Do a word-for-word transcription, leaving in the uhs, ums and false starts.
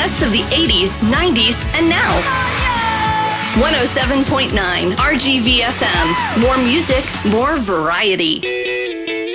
best of the eighties, nineties, and now. one oh seven point nine R G V F M. More music, more variety.